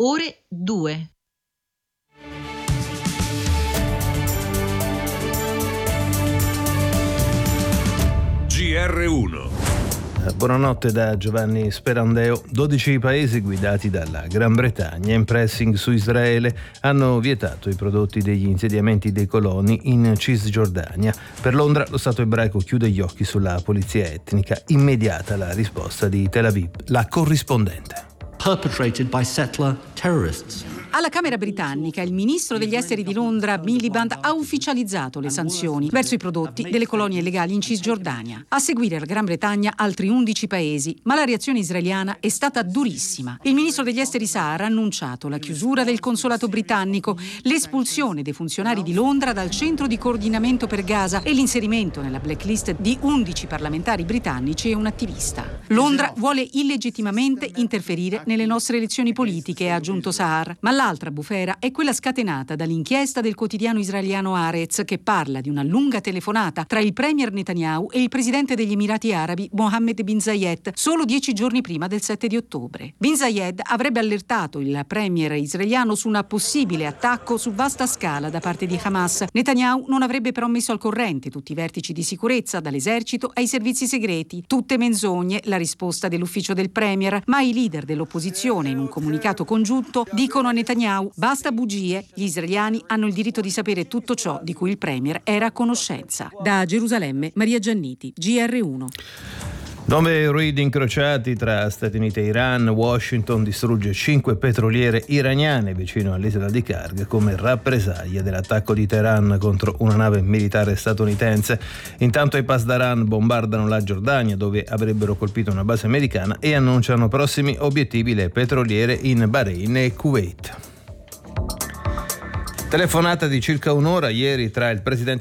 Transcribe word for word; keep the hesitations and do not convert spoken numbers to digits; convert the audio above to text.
ore due. G R uno. Buonanotte da Giovanni Sperandeo. dodici paesi guidati dalla Gran Bretagna in pressing su Israele hanno vietato i prodotti degli insediamenti dei coloni in Cisgiordania. Per Londra lo Stato ebraico chiude gli occhi sulla pulizia etnica. Immediata la risposta di Tel Aviv. La corrispondente. Perpetrated by settler terrorists. Alla Camera britannica il ministro degli esteri di Londra, Miliband, ha ufficializzato le sanzioni verso i prodotti delle colonie illegali in Cisgiordania. A seguire la Gran Bretagna altri undici paesi, ma la reazione israeliana è stata durissima. Il ministro degli esteri Sa'ar ha annunciato la chiusura del consolato britannico, l'espulsione dei funzionari di Londra dal centro di coordinamento per Gaza e l'inserimento nella blacklist di undici parlamentari britannici e un attivista. Londra vuole illegittimamente interferire nelle nostre elezioni politiche, ha aggiunto Sa'ar, ma l'altra bufera è quella scatenata dall'inchiesta del quotidiano israeliano Haaretz, che parla di una lunga telefonata tra il premier Netanyahu e il presidente degli Emirati Arabi Mohammed bin Zayed solo dieci giorni prima del sette di ottobre. Bin Zayed avrebbe allertato il premier israeliano su un possibile attacco su vasta scala da parte di Hamas. Netanyahu non avrebbe però messo al corrente tutti i vertici di sicurezza, dall'esercito ai servizi segreti. Tutte menzogne, la risposta dell'ufficio del premier, ma i leader dell'opposizione in un comunicato congiunto dicono a Netanyahu: basta bugie, gli israeliani hanno il diritto di sapere tutto ciò di cui il premier era a conoscenza. Da Gerusalemme, Maria Gianniti, G R uno. Nove raid incrociati tra Stati Uniti e Iran. Washington distrugge cinque petroliere iraniane vicino all'isola di Karg come rappresaglia dell'attacco di Teheran contro una nave militare statunitense. Intanto i Pasdaran bombardano la Giordania, dove avrebbero colpito una base americana, e annunciano prossimi obiettivi le petroliere in Bahrain e Kuwait. Telefonata di circa un'ora ieri tra il presidente